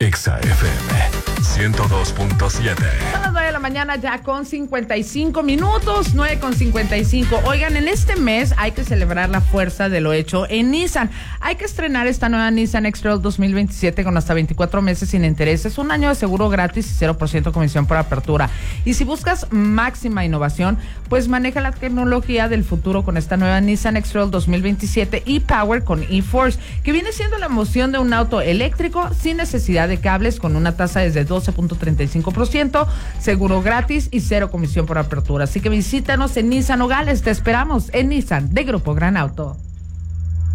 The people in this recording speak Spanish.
Exa FM 102.7. Son las 9 de la mañana ya con 55 minutos, 9:55. Oigan, en este mes hay que celebrar la fuerza de lo hecho en Nissan. Hay que estrenar esta nueva Nissan X-Trail 2027 con hasta 24 meses sin intereses, un año de seguro gratis y 0% comisión por apertura. Y si buscas máxima innovación, pues maneja la tecnología del futuro con esta nueva Nissan X-Trail 2027 e-Power con e-Force, que viene siendo la emoción de un auto eléctrico sin necesidad de cables, con una tasa desde 12.35%, seguro gratis y 0 comisión por apertura. Así que visítanos en Nissan Nogales. Te esperamos en Nissan de Grupo Gran Auto.